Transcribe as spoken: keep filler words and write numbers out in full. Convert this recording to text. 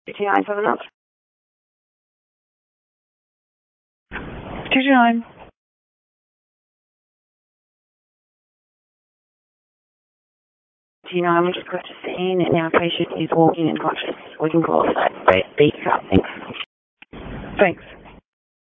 two nine seven up. two two nine. two nine, we just got to scene and our patient is walking unconscious. We can call it that. Beat up, thanks. Thanks.